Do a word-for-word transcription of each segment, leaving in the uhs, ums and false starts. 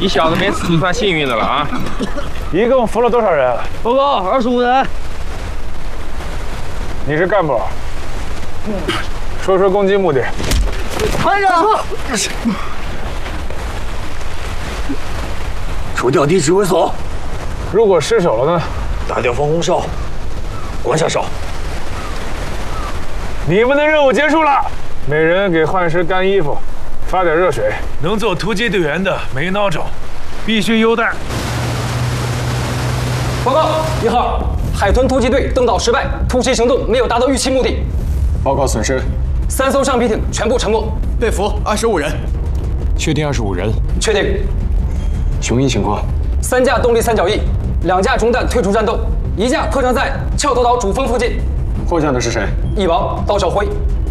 你小子没死就算幸运的了啊！ 一共俘了多少人？ 报告，二十五人。 你是干部，说说攻击目的。 团长， 除掉地质卫所。 如果失手了呢？ 打掉防空哨，关下哨。 你们的任务结束了，每人给换身干衣服，发点热水。 能做突击队员的没孬种，必须优待。 报告一号，海豚突击队登岛失败，突袭行动没有达到预期目的。 报告损失， 三艘橡皮艇全部沉没， 被俘二十五人。 确定二十五人。 确定。 雄鹰情况： 三架动力三角翼，两架中弹退出战斗，一架破障在翘头岛主峰附近。 获奖的是谁？ 翼王刀小辉。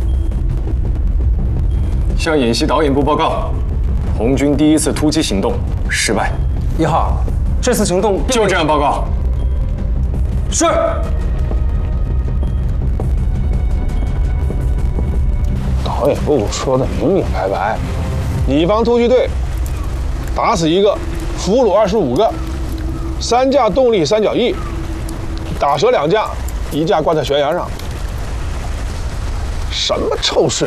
向演习导演部报告，红军第一次突击行动失败。 一号，这次行动就这样报告。 是。 导演部说的明明白白，你方突击队打死一个，俘虏二十五个，三架动力三角翼，打折两架，一架挂在悬崖上。什么臭水